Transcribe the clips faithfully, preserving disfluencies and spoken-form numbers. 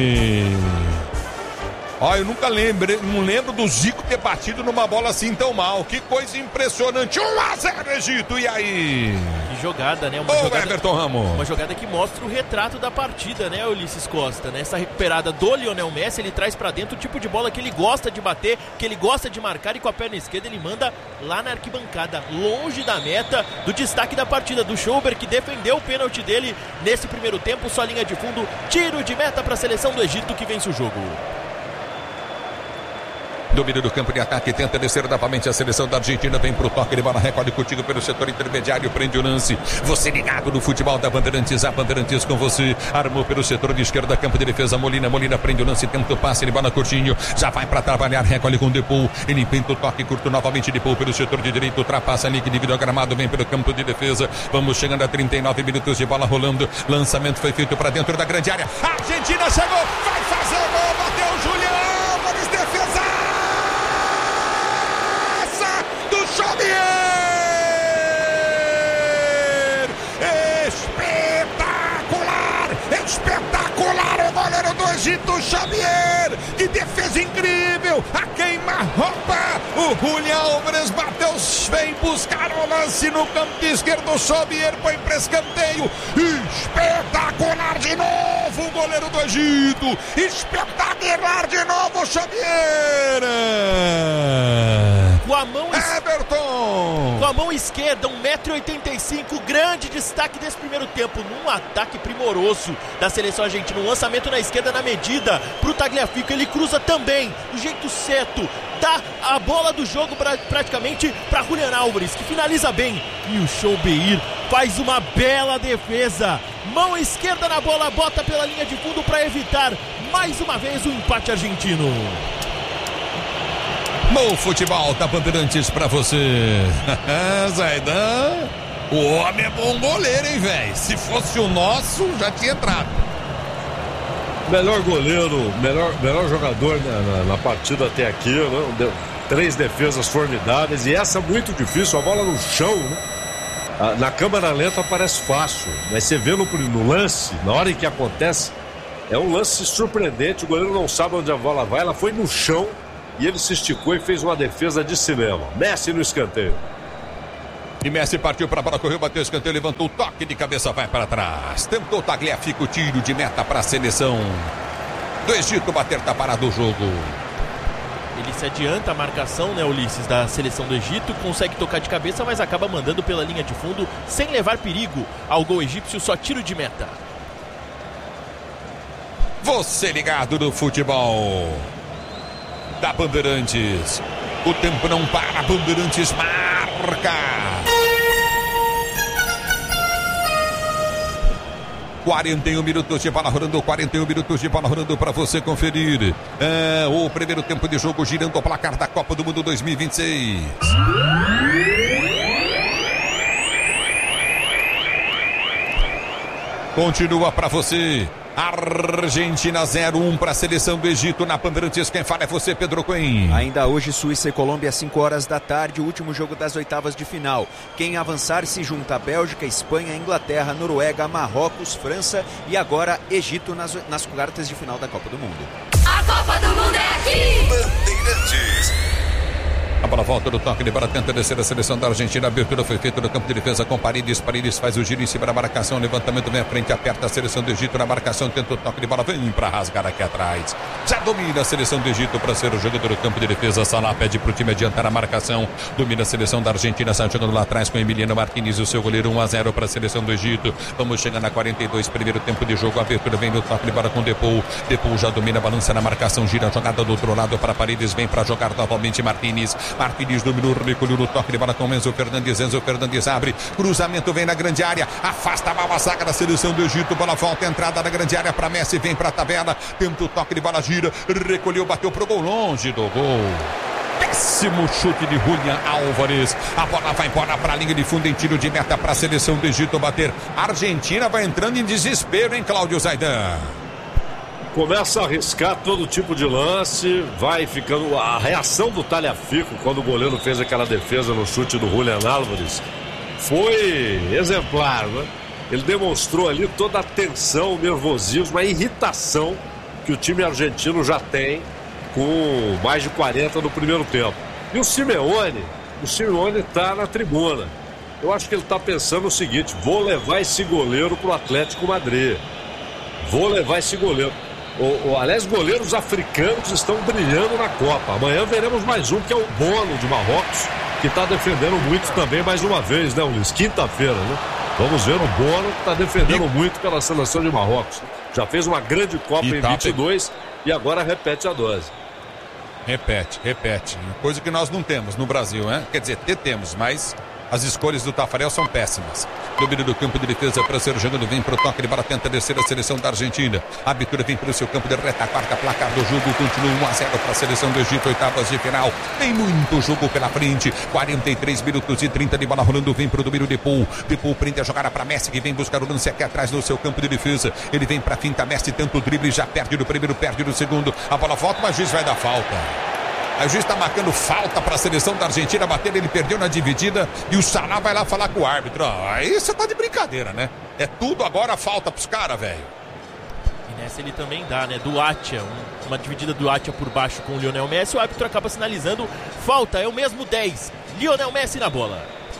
Ó, eu nunca lembrei, não lembro do Zico ter batido numa bola assim tão mal. Que coisa impressionante. um a zero Egito, e aí? Que jogada, né? Uma Ô, jogada, Everton Ramos. Uma jogada que mostra o retrato da partida, né, Ulisses Costa, né? Essa recuperada do Lionel Messi, ele traz pra dentro o tipo de bola que ele gosta de bater, que ele gosta de marcar, e com a perna esquerda ele manda lá na arquibancada, longe da meta, do destaque da partida, do Schober, que defendeu o pênalti dele nesse primeiro tempo, só linha de fundo, tiro de meta pra seleção do Egito, que vence o jogo. Domínio do campo de ataque, tenta descer novamente a seleção da Argentina, vem pro toque de bola, recolhe contigo pelo setor intermediário, prende o lance. Você ligado no futebol da Bandeirantes, a Bandeirantes com você, armou pelo setor de esquerda, campo de defesa, Molina, Molina prende o lance, tenta o passe de bola curtinho, já vai para trabalhar, recolhe com o Depou, ele pinta o toque curto novamente, Depou pelo setor de direito, ultrapassa a linha dividido ao gramado, vem pelo campo de defesa, vamos chegando a trinta e nove minutos de bola rolando, lançamento foi feito para dentro da grande área, a Argentina chegou, vai fazer o gol, bateu o Julião, Álvares, defesa! Xavier! Espetacular! Espetacular o goleiro do Egito, Xavier! Que defesa incrível! A queima-roupa! O Julián Álvares bateu, vem buscar o lance no campo de esquerdo, Xavier põe para escanteio. Espetacular de novo o goleiro do Egito! Espetacular de novo, Xavier! Com a mão Everton! Com a mão esquerda, um metro e oitenta e cinco, grande destaque desse primeiro tempo, num ataque primoroso da seleção argentina, um lançamento na esquerda na medida pro Tagliafico, ele cruza também, do jeito certo, dá a bola do jogo pra, praticamente para Julián Álvares, que finaliza bem, e o Schober faz uma bela defesa, mão esquerda na bola, bota pela linha de fundo para evitar mais uma vez o empate argentino. No futebol da Bandeirantes pra você. Zaidan, o homem é bom goleiro, hein, velho? Se fosse o nosso, já tinha entrado. Melhor goleiro, melhor, melhor jogador na, na, na partida até aqui, né? Três defesas formidáveis e essa muito difícil, a bola no chão, né? Na câmera lenta parece fácil, mas você vê no, no lance, na hora em que acontece, é um lance surpreendente, o goleiro não sabe onde a bola vai, ela foi no chão. E ele se esticou e fez uma defesa de cinema. Messi no escanteio. E Messi partiu para a bola, correu, bateu o escanteio, levantou o toque de cabeça, vai para trás. Tentou o Tagliafico, tiro de meta para a seleção do Egito, bater, tá parado o jogo. Ele se adianta a marcação, né, Ulisses, da seleção do Egito, consegue tocar de cabeça, mas acaba mandando pela linha de fundo, sem levar perigo ao gol egípcio, só tiro de meta. Você ligado no futebol da Bandeirantes, o tempo não para, Bandeirantes marca. quarenta e um minutos de bola rolando, quarenta e um minutos de bola rolando para você conferir. É, o primeiro tempo de jogo girando o placar da Copa do Mundo dois mil e vinte e seis. Continua para você. Argentina zero a um para a seleção do Egito na Bandeirantes. Quem fala é você, Pedro Coen. Ainda hoje Suíça e Colômbia às cinco horas da tarde, o último jogo das oitavas de final. Quem avançar se junta a Bélgica, Espanha, Inglaterra, Noruega, Marrocos, França e agora Egito nas, nas quartas de final da Copa do Mundo. A Copa do Mundo é aqui! Bandeirantes. A bola volta do toque de bola, tenta descer a seleção da Argentina. A abertura foi feita no campo de defesa com Paredes. Paredes faz o giro em cima da marcação. Levantamento vem à frente, aperta a seleção do Egito na marcação. Tenta o toque de bola, vem para rasgar aqui atrás. Já domina a seleção do Egito para ser o jogador do campo de defesa. Salah pede para o time adiantar a marcação. Domina a seleção da Argentina, sai jogando lá atrás com Emiliano Martínez, o seu goleiro. um a zero para a seleção do Egito. Vamos chegando a quarenta e dois, primeiro tempo de jogo. A abertura vem no toque de bola com Depou. Depou já domina, balança na marcação, gira a jogada do outro lado para Paredes. Vem para jogar novamente Martínez. Martínez dominou, recolheu no toque de bola com Enzo Fernandes. Enzo Fernandes abre, cruzamento vem na grande área, afasta mal a zaga da seleção do Egito. Bola volta, entrada na grande área para Messi, vem para a tabela, tenta o toque de bola, gira, recolheu, bateu pro gol, longe do gol. Péssimo chute de Julián Álvares. A bola vai embora para a linha de fundo em tiro de meta para a seleção do Egito bater. A Argentina vai entrando em desespero, hein, Cláudio Zaidan? Começa a arriscar todo tipo de lance, vai ficando... A reação do Tagliafico quando o goleiro fez aquela defesa no chute do Julián Álvares foi exemplar, né? Ele demonstrou ali toda a tensão, o nervosismo, a irritação que o time argentino já tem com mais de quarenta no primeiro tempo. E o Simeone, o Simeone está na tribuna. Eu acho que ele está pensando o seguinte: vou levar esse goleiro para o Atlético Madrid. Vou levar esse goleiro. O, o, aliás, goleiros africanos estão brilhando na Copa. Amanhã veremos mais um, que é o Bono de Marrocos, que está defendendo muito também mais uma vez, né, Luiz? Quinta-feira, né? Vamos ver o Bono, que está defendendo e... muito pela seleção de Marrocos. Já fez uma grande Copa e em tá vinte e dois e agora repete a dose. Repete, repete. Coisa que nós não temos no Brasil, né? Quer dizer, te temos, mas as escolhas do Tafarel são péssimas. Domínio do campo de defesa para ser jogando, vem pro toque de bola, tenta descer a seleção da Argentina. A abertura vem pelo seu campo de retaguarda, placar do jogo continua um a zero para a seleção do Egito, oitavas de final. Tem muito jogo pela frente. quarenta e três minutos e trinta de bola rolando, vem pro domínio de Paul. De Paul prende a jogada para Messi, que vem buscar o lance aqui atrás no seu campo de defesa. Ele vem para finta, Messi tenta o drible, já perde no primeiro, perde no segundo. A bola volta, mas o juiz vai dar falta. O juiz está marcando falta para a seleção da Argentina bater, ele perdeu na dividida e o Salah vai lá falar com o árbitro. Aí você tá de brincadeira, né? É tudo agora falta pros caras, velho. E nessa ele também dá, né? Do Atia, um, uma dividida do Atia por baixo com o Lionel Messi, o árbitro acaba sinalizando falta, é o mesmo dez. Lionel Messi na bola.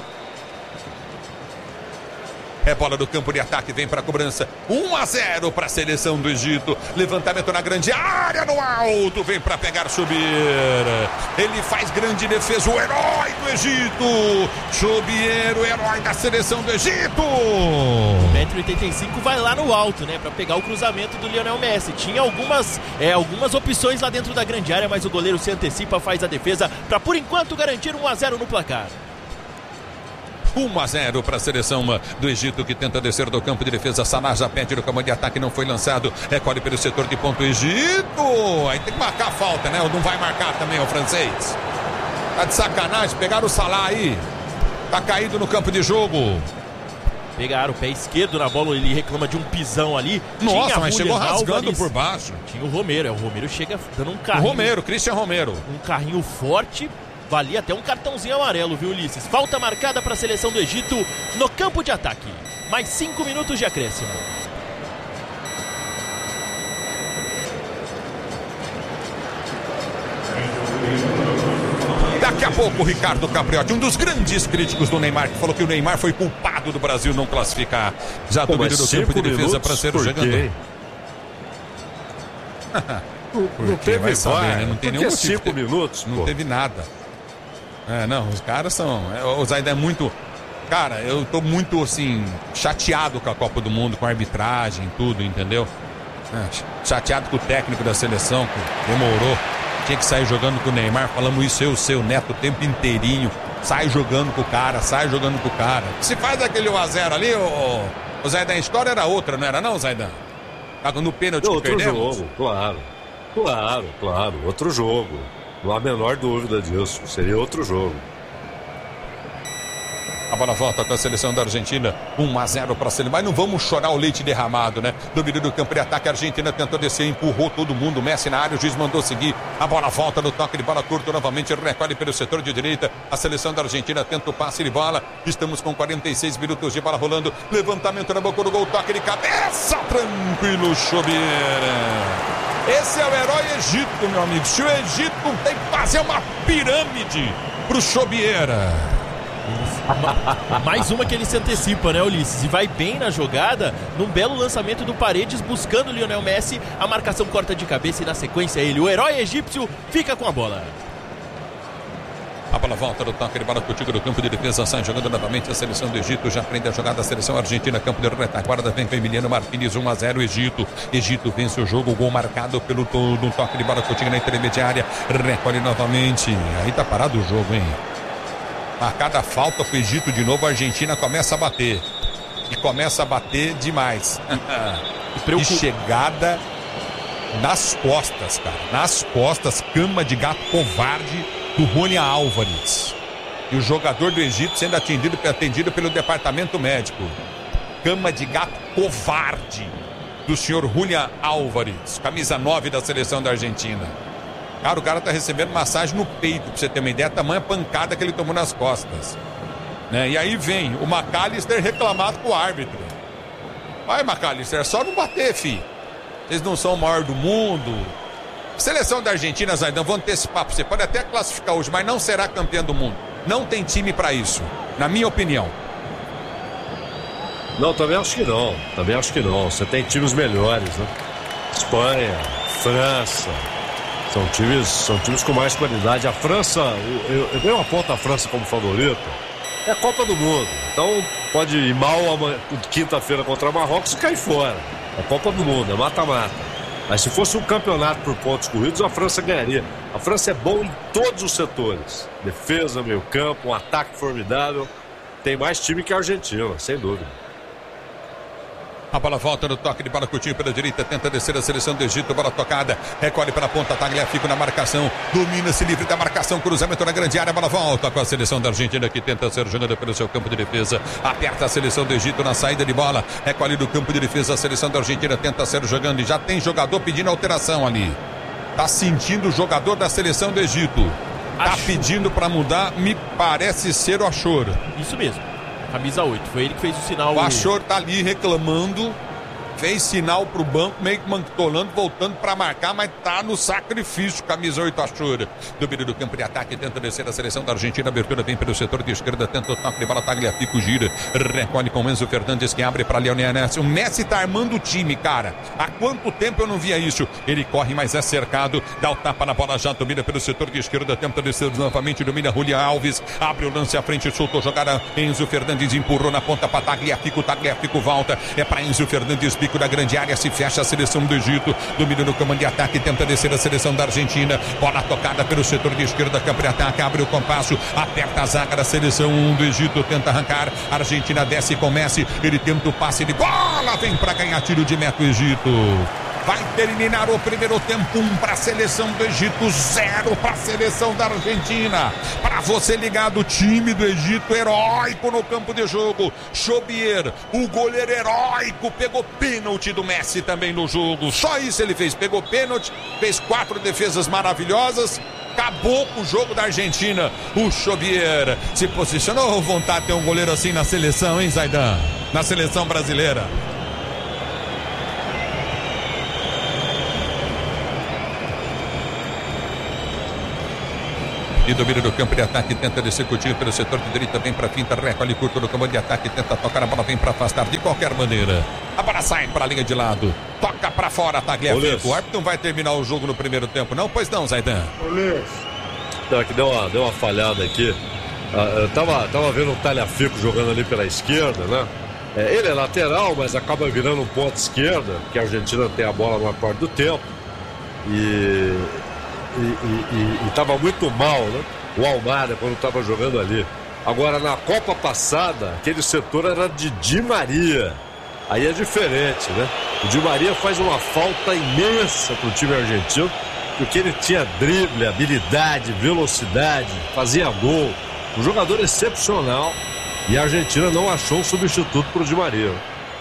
É bola do campo de ataque, vem para a cobrança. um a zero para a seleção do Egito. Levantamento na grande área, no alto, vem para pegar, subir. Ele faz grande defesa, o herói do Egito. Chubier, o herói da seleção do Egito. um metro e oitenta e cinco vai lá no alto, né, para pegar o cruzamento do Lionel Messi. Tinha algumas, é, algumas opções lá dentro da grande área, mas o goleiro se antecipa, faz a defesa para, por enquanto, garantir um a zero no placar. um a zero para a seleção do Egito, que tenta descer do campo de defesa. Salah já pede no comando de ataque, não foi lançado. Recolhe pelo setor de ponto Egito. Aí tem que marcar a falta, né? Ou não vai marcar também o francês? Tá de sacanagem, pegaram o Salah aí. Tá caído no campo de jogo. Pegaram o pé esquerdo na bola, ele reclama de um pisão ali. Nossa, Tinha mas chegou rasgando Álvares, por baixo. Tinha o Romero, é, o Romero chega dando um carrinho. O Romero, Christian Romero. Um carrinho forte. Valia até um cartãozinho amarelo, viu, Ulisses? Falta marcada para a seleção do Egito no campo de ataque. Mais cinco minutos de acréscimo. Daqui a pouco, o Ricardo Capriotti, um dos grandes críticos do Neymar, que falou que o Neymar foi culpado do Brasil não classificar. Já domínio do campo de defesa para ser jogando. Não, não teve vai saber, né? Não tem nenhum motivo. Cinco minutos, não pô. teve nada. É, não, os caras são... O Zaidan é muito... Cara, eu tô muito, assim, chateado com a Copa do Mundo, com a arbitragem, tudo, entendeu? É, chateado com o técnico da seleção, que demorou. Tinha que sair jogando com o Neymar, falamos isso, eu, seu Neto, o tempo inteirinho. Sai jogando com o cara, sai jogando com o cara. Se faz aquele um a zero ali, o, o Zaidan, a história era outra, não era não, Zaidan? Tava no pênalti que outro perdemos? Jogo, claro. Claro, claro, outro jogo. Não há a menor dúvida disso. Seria outro jogo. A bola volta com a seleção da Argentina. um a zero para a seleção. Mas não vamos chorar o leite derramado, né? Domínio do campo de ataque. A Argentina tentou descer, empurrou todo mundo. Messi na área, o juiz mandou seguir. A bola volta no toque de bola curto novamente. Recolhe pelo setor de direita. A seleção da Argentina tenta o passe de bola. Estamos com quarenta e seis minutos de bola rolando. Levantamento na boca do gol. Toque de cabeça. Tranquilo, Chobeira. Esse é o herói Egito, meu amigo. Se o Egito tem que fazer uma pirâmide pro Chobieira. Mais uma que ele se antecipa, né, Ulisses? E vai bem na jogada, num belo lançamento do Paredes, buscando o Lionel Messi. A marcação corta de cabeça e na sequência ele, o herói egípcio, fica com a bola. A bola volta do toque de bola contigo do campo de defesa, sai jogando novamente a seleção do Egito, já prende a jogada a seleção argentina, campo de retaguarda, vem com Emiliano Martínez, um a zero Egito. Egito vence o jogo, gol marcado pelo todo, toque de bola contigo na intermediária, recolhe novamente. Aí tá parado o jogo, hein? Marcada falta pro Egito de novo, a Argentina começa a bater. E começa a bater demais. E chegada nas costas, cara. Nas costas, cama de gato covarde do Rony Álvares. E o jogador do Egito sendo atendido, atendido pelo departamento médico. Cama de gato covarde do senhor Rony Álvares, camisa nove da seleção da Argentina. Cara, o cara tá recebendo massagem no peito, pra você ter uma ideia, a tamanha pancada que ele tomou nas costas. Né? E aí vem o McAllister reclamado com o árbitro. Vai, McAllister, é só não bater, fi. Eles não são o maior do mundo. Seleção da Argentina, Zaidan, vou antecipar pra você. Pode até classificar hoje, mas não será campeã do mundo. Não tem time pra isso, na minha opinião. Não, também acho que não. Também acho que não. Você tem times melhores, né? Espanha, França. São times, são times com mais qualidade. A França, eu, eu, eu aponto a França como favorita. É a Copa do Mundo. Então pode ir mal quinta-feira contra Marrocos e cair fora. É a Copa do Mundo, é mata-mata. Mas se fosse um campeonato por pontos corridos, a França ganharia. A França é bom em todos os setores. Defesa, meio campo, um ataque formidável. Tem mais time que a Argentina, sem dúvida. A bola volta no toque de bola, Coutinho pela direita, tenta descer a seleção do Egito, bola tocada, recolhe para a ponta, Tagliafico na marcação, domina-se livre da marcação, cruzamento na grande área, bola volta com a seleção da Argentina que tenta ser jogada pelo seu campo de defesa, aperta a seleção do Egito na saída de bola, recolhe do campo de defesa, a seleção da Argentina tenta ser jogando e já tem jogador pedindo alteração ali. Tá sentindo o jogador da seleção do Egito, tá pedindo para mudar, me parece ser o Achor. Isso mesmo. Camisa oito, foi ele que fez o sinal. O Achor tá ali reclamando, fez sinal pro banco, meio que manquitolando, voltando pra marcar, mas tá no sacrifício, camisa oito Achor. Domínio do campo de ataque, tenta descer a seleção da Argentina, abertura vem pelo setor de esquerda, tenta o toque de bola, Tagliafico gira, recolhe com Enzo Fernandes que abre pra Lionel Messi. O Messi tá armando o time, cara. Há quanto tempo eu não via isso? Ele corre, mas é cercado, dá o tapa na bola, já domina pelo setor de esquerda, tenta descer novamente, domina Julián Alves, abre o lance à frente, soltou jogada, Enzo Fernandes empurrou na ponta pra Tagliafico, Tagliafico volta, é pra Enzo Fernandes, pico da grande área, se fecha a seleção do Egito, domina no comando de ataque, tenta descer a seleção da Argentina, bola tocada pelo setor de esquerda, campo de ataque, abre o compasso, aperta a zaga da seleção do Egito, tenta arrancar, a Argentina desce com Messi, ele tenta o passe de bola, vem pra ganhar tiro de meta o Egito. Vai terminar o primeiro tempo, um para a seleção do Egito, zero para a seleção da Argentina. Para você ligado, o time do Egito heróico no campo de jogo. Chobier, o goleiro heróico, pegou pênalti do Messi também no jogo. Só isso ele fez, pegou pênalti, fez quatro defesas maravilhosas. Acabou com o jogo da Argentina. O Chobier se posicionou. Vontade de ter um goleiro assim na seleção, hein, Zaidan? Na seleção brasileira. E domina do campo de ataque, tenta descer Coutinho pelo setor de direita, vem pra finta, recolhe curto no comando de ataque, tenta tocar a bola, vem pra afastar de qualquer maneira. A bola sai pra linha de lado, toca pra fora, Tagliafico. O árbitro não vai terminar o jogo no primeiro tempo, não? Pois não, Zaidan? Não, que deu uma, deu uma falhada aqui. Ah, eu tava, tava vendo o Tagliafico jogando ali pela esquerda, né? É, ele é lateral, mas acaba virando um ponto esquerda, porque a Argentina tem a bola na maior parte do tempo. E... E estava muito mal, né? O Almada quando estava jogando ali. Agora na Copa passada, aquele setor era de Di Maria. Aí é diferente, né? O Di Maria faz uma falta imensa para o time argentino, porque ele tinha drible, habilidade, velocidade, fazia gol. Um jogador excepcional. E a Argentina não achou um substituto para o Di Maria.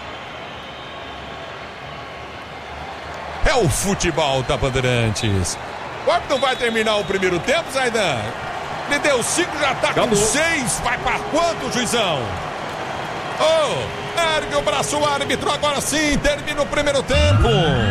É o futebol da Bandeirantes. O árbitro não vai terminar o primeiro tempo, Zaidan? Ele deu cinco, já tá Acabou. com seis. Vai pra quanto, juizão? Oh, ergue o braço o árbitro, agora sim, termina o primeiro tempo.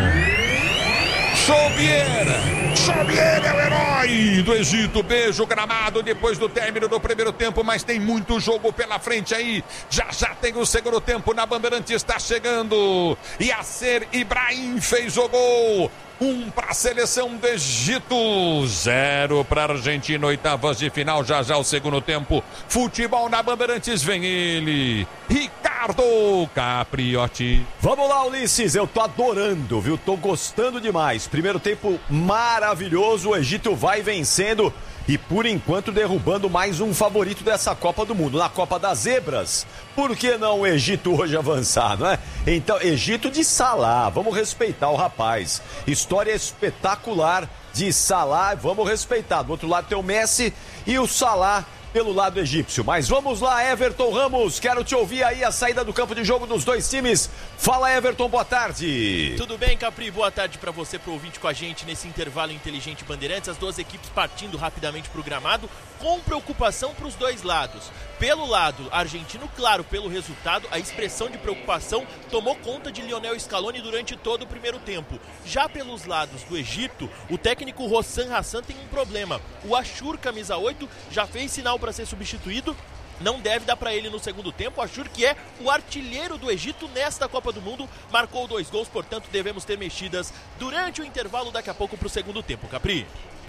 Chobier, Chobier é o herói do Egito. Beijo gramado depois do término do primeiro tempo, mas tem muito jogo pela frente aí. Já já tem o segundo tempo na Bandeirantes, está chegando. Yasser Ibrahim fez o gol. Um para a seleção do Egito, zero para a Argentina, oitavas de final, já já o segundo tempo. Futebol na Bandeirantes, vem ele, Ricardo Capriotti. Vamos lá, Ulisses, eu tô adorando, viu? Tô gostando demais. Primeiro tempo maravilhoso, o Egito vai vencendo e por enquanto derrubando mais um favorito dessa Copa do Mundo, na Copa das Zebras. Por que não o Egito hoje avançar, não é? Então, Egito de Salah, vamos respeitar o rapaz. História espetacular de Salah, vamos respeitar. Do outro lado tem o Messi e o Salah pelo lado egípcio. Mas vamos lá, Everton Ramos, quero te ouvir aí a saída do campo de jogo dos dois times. Fala, Everton, boa tarde. Tudo bem, Capri? Boa tarde para você, pro ouvinte com a gente nesse intervalo inteligente Bandeirantes. As duas equipes partindo rapidamente pro gramado, com preocupação para os dois lados. Pelo lado argentino, claro, pelo resultado, a expressão de preocupação tomou conta de Lionel Scaloni durante todo o primeiro tempo. Já pelos lados do Egito, o técnico Hossam Hassan tem um problema. O Ashur, camisa oito, já fez sinal para ser substituído. Não deve dar para ele no segundo tempo. Ashur, que é o artilheiro do Egito nesta Copa do Mundo, marcou dois gols, portanto devemos ter mexidas durante o intervalo daqui a pouco para o segundo tempo, Capri.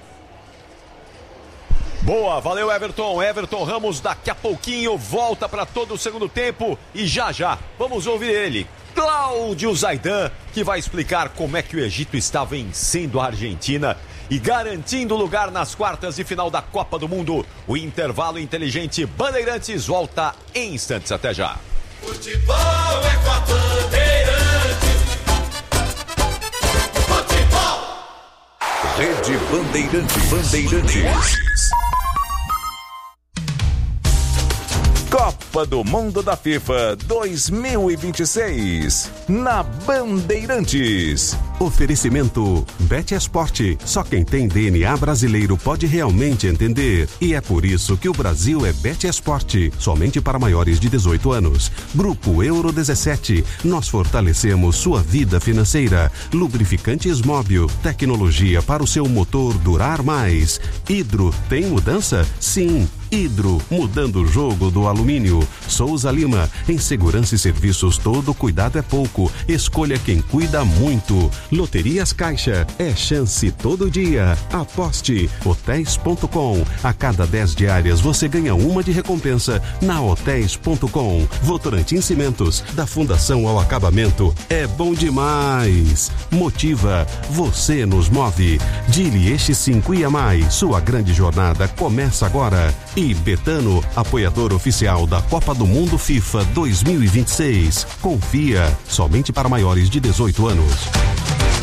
Boa, valeu Everton. Everton Ramos daqui a pouquinho volta para todo o segundo tempo e já já vamos ouvir ele, Cláudio Zaidan, que vai explicar como é que o Egito está vencendo a Argentina e garantindo lugar nas quartas de final da Copa do Mundo. O intervalo inteligente Bandeirantes volta em instantes. Até já. Futebol é com a Bandeirantes. Futebol. Rede Bandeirantes. Bandeirantes. Copa do Mundo da FIFA dois mil e vinte e seis na Bandeirantes. Oferecimento BetEsport. Só quem tem D N A brasileiro pode realmente entender. E é por isso que o Brasil é BetEsport. Somente para maiores de dezoito anos. Grupo Euro dezessete. Nós fortalecemos sua vida financeira. Lubrificantes Móbil. Tecnologia para o seu motor durar mais. Hidro. Tem mudança? Sim. Hidro, mudando o jogo do alumínio. Souza Lima, em segurança e serviços todo cuidado é pouco. Escolha quem cuida muito. Loterias Caixa, é chance todo dia. Aposte. hotéis ponto com. A cada dez diárias você ganha uma de recompensa na hotéis ponto com. Votorantim Cimentos, da Fundação ao Acabamento. É bom demais. Motiva, você nos move. Dili Eixo cinco I A Mais, sua grande jornada começa agora. E Betano, apoiador oficial da Copa do Mundo FIFA dois mil e vinte e seis. Confia, somente para maiores de dezoito anos.